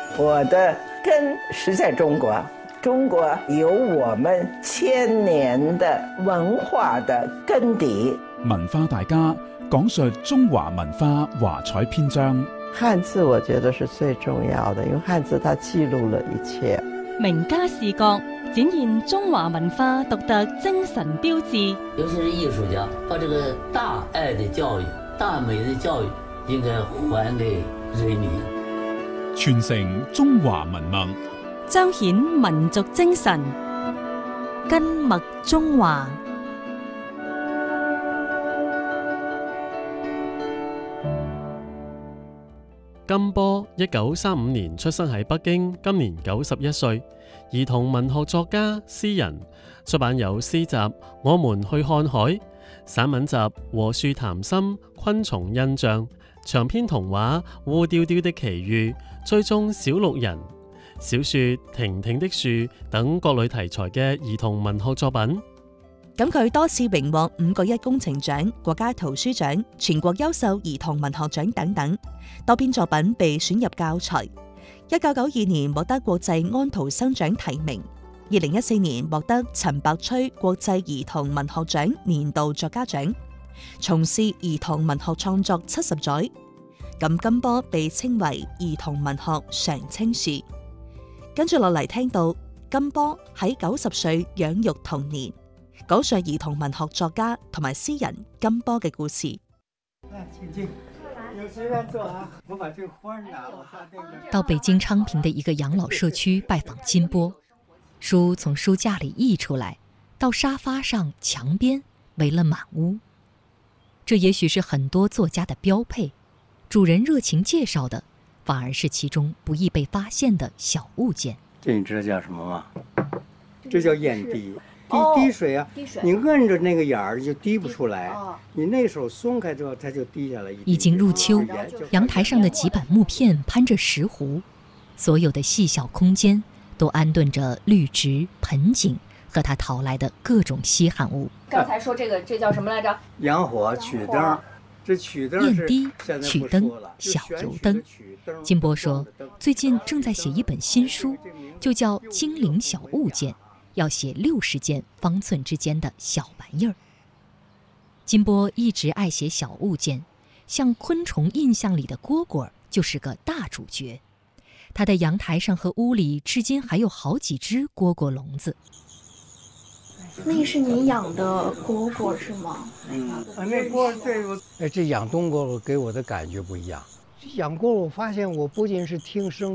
我的根是在中国，中国有我们千年的文化的根底。 文化大家講述中華文化華彩篇章。 漢字我覺得是最重要的，因為漢字它記錄了一切。 名家視覺展現中華文化獨特精神標誌。 尤其是藝術家，把這個大愛的教育、大美的教育應該還給人民， 傳承中華文脈， 彰顯民族精神，根脈中華。 金波1935年出生喺北京，今年91歲，兒童文學作家、詩人，出版有詩集《我們去看海》、散文集《和樹談心》、《昆蟲印象》、長篇童話《烏丟丟的奇遇》、追蹤小綠人、小說《婷婷的樹》等各類題材嘅兒童文學作品。 咁佢多次榮獲5個一工程獎、國家圖書獎、全國優秀兒童文學獎等等，多篇作品被選入教材。1992年獲得國際安徒生獎提名，2014年獲得陳百崔國際兒童文學獎年度作家獎，從事兒童文學創作70載。咁金波被稱為兒童文學常青樹。跟住落嚟聽到金波喺90歲養育童年，講述兒童文學作家同埋詩人金波嘅故事。 到北京昌平的一個養老社區拜訪金波，書從書架裡溢出來，到沙發上、牆邊圍了滿屋。這也許是很多作家的標配，主人熱情介紹的反而是其中不易被發現的小物件。 這你知道叫什麼嗎？這叫硯滴。滴水啊，你摁着那個眼兒就滴不出來，你那手鬆開之後它就滴下來。 已經入秋，陽台上的幾板木片攀着石斛，所有的細小空間都安頓着綠植、盆景和他淘來的各種稀罕物。 剛才說這叫什麼來着？ 洋火、曲燈，這曲燈硯滴、曲燈、小油燈。金波說，最近正在寫一本新書，就叫《精靈小物件》。要寫60件方寸之間的小玩意兒。金波一直愛寫小物件，像昆蟲印象裡的蟈蟈就是個大主角。他的陽台上和屋裡至今還有好幾隻蟈蟈籠子。 那是你養的蟈蟈是嗎？ 那蟈對，這養冬蟈蟈給我的感覺不一樣。養蟈蟈，我發現我不僅是聽聲。